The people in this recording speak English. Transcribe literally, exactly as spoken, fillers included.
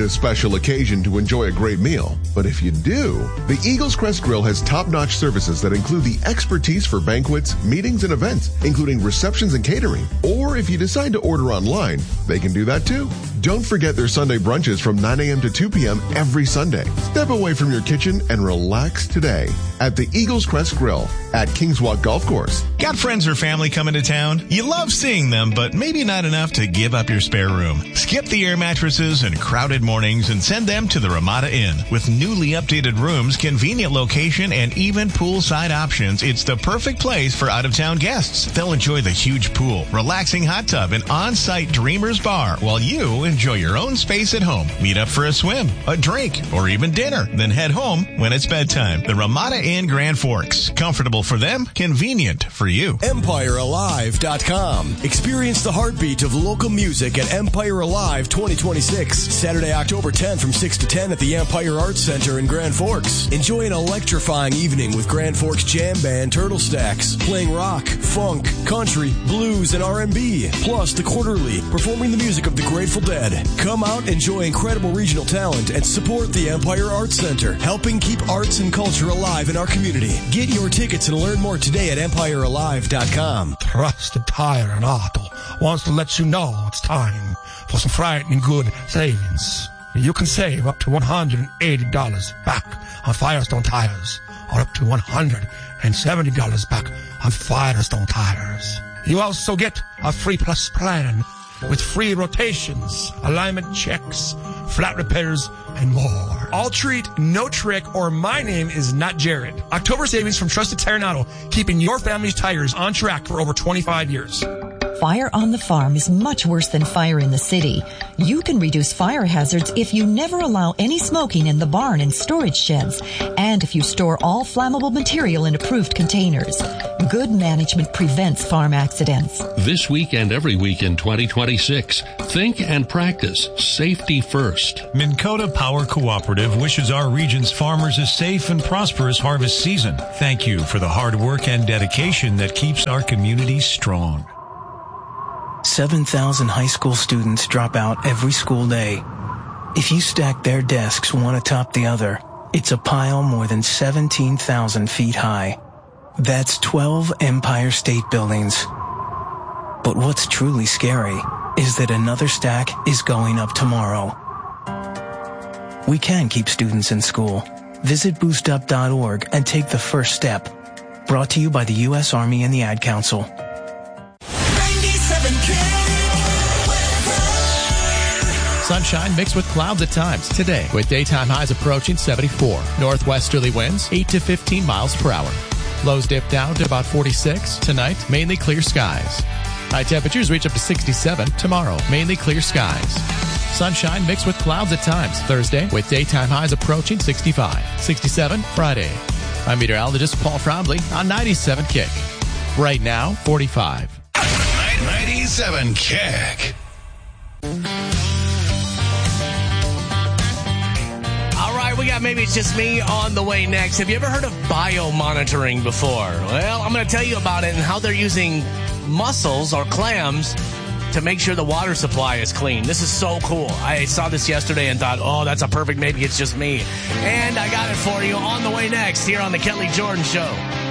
a special occasion to enjoy a great meal, but if you do, the Eagles Crest Grill has top-notch services that include the expertise for banquets, meetings, and events, including receptions and catering. Or if you decide to order online, they can do that too. Don't forget their Sunday brunches from nine a.m. to two p.m. every Sunday. Step away from your kitchen and relax today at the Eagles Crest Grill at Kings Walk Golf Course. Got friends or family coming to town? You love seeing them, but maybe not enough to give up your spare room. Skip the air mattresses and crowded mornings and send them to the Ramada Inn. With newly updated rooms, convenient location, and even poolside options, it's the perfect place for out-of-town guests. They'll enjoy the huge pool, relaxing hot tub, and on-site Dreamers Bar while you enjoy your own space at home. Meet up for a swim, a drink, or even dinner. Then head home when it's bedtime. The Ramada Inn Grand Forks. Comfortable for them, convenient for you. Empire Alive dot com. Experience the heartbeat of local music at Empire Alive twenty twenty-six. Saturday, October tenth from six to ten at the Empire Arts Center in Grand Forks. Enjoy an electrifying evening with Grand Forks jam band Turtle Stacks, playing rock, funk, country, blues, and R and B. Plus, the Quarterly, performing the music of the Grateful Dead. Come out, enjoy incredible regional talent, and support the Empire Arts Center, helping keep arts and culture alive in our community. Get your tickets and learn more today at Empire Alive dot com. Trusted Tire and Auto wants to let you know it's time for some frightening good savings. You can save up to one hundred eighty dollars back on Firestone tires, or up to one hundred seventy dollars back on Firestone tires. You also get a free plus plan with free rotations, alignment checks, flat repairs, and more. All treat, no trick, or my name is not Jared. October savings from Trusted Tire and Auto, keeping your family's tires on track for over twenty-five years. Fire on the farm is much worse than fire in the city. You can reduce fire hazards if you never allow any smoking in the barn and storage sheds, and if you store all flammable material in approved containers. Good management prevents farm accidents. This week and every week in twenty twenty-six, think and practice safety first. Minn Kota Power Cooperative wishes our region's farmers a safe and prosperous harvest season. Thank you for the hard work and dedication that keeps our community strong. seven thousand high school students drop out every school day. If you stack their desks one atop the other, it's a pile more than seventeen thousand feet high. That's twelve Empire State Buildings. But what's truly scary is that another stack is going up tomorrow. We can keep students in school. Visit boost up dot org and take the first step. Brought to you by the U S Army and the Ad Council. Sunshine mixed with clouds at times today, with daytime highs approaching seventy-four. Northwesterly winds eight to fifteen miles per hour. Lows dip down to about forty-six. Tonight, mainly clear skies. High temperatures reach up to sixty-seven. Tomorrow, mainly clear skies. Sunshine mixed with clouds at times Thursday, with daytime highs approaching sixty-five. sixty-seven Friday. I'm meteorologist Paul Frombley on ninety-seven Kick. Right now, forty-five. ninety-seven Kick. We got Maybe It's Just Me on the way next. Have you ever heard of biomonitoring before? Well, I'm going to tell you about it and how they're using mussels or clams to make sure the water supply is clean. This is so cool. I saw this yesterday and thought, oh, that's a perfect Maybe It's Just Me. And I got it for you on the way next here on the Kelly Jordan Show.